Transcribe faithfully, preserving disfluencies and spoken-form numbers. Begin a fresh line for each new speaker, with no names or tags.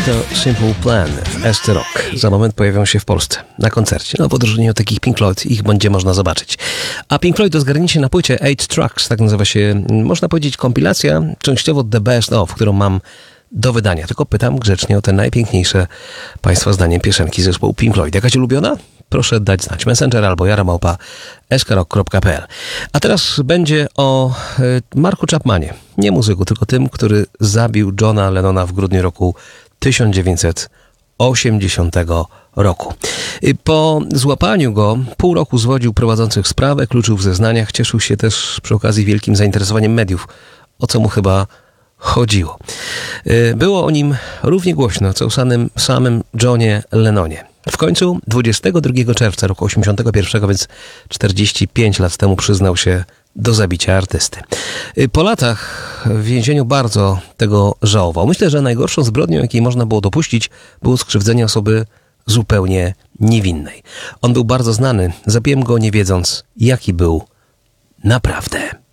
to Simple Plan w Ester Rock. Za moment pojawią się w Polsce na koncercie. No, w odróżnieniu od takich Pink Floyd ich będzie można zobaczyć. A Pink Floyd to zgarnięcie na płycie Eight Tracks, tak nazywa się, można powiedzieć, kompilacja, częściowo The Best Of, którą mam do wydania. Tylko pytam grzecznie o te najpiękniejsze Państwa zdaniem piosenki zespołu Pink Floyd. Jakaś ulubiona? Proszę dać znać. Messenger albo jaramałpa eskarok kropka p l. A teraz będzie o Marku Chapmanie. Nie muzyku, tylko tym, który zabił Johna Lennona w grudniu roku tysiąc dziewięćset osiemdziesiątego roku. Po złapaniu go pół roku zwodził prowadzących sprawę, kluczył w zeznaniach, cieszył się też przy okazji wielkim zainteresowaniem mediów, o co mu chyba chodziło. Było o nim równie głośno, co o samym, samym Johnie Lennonie. W końcu dwudziestego drugiego czerwca roku osiemdziesiątego pierwszego, więc czterdzieści pięć lat temu, przyznał się do zabicia artysty. Po latach w więzieniu bardzo tego żałował. Myślę, że najgorszą zbrodnią, jakiej można było dopuścić, było skrzywdzenie osoby zupełnie niewinnej. On był bardzo znany. Zabiłem go, nie wiedząc, jaki był naprawdę.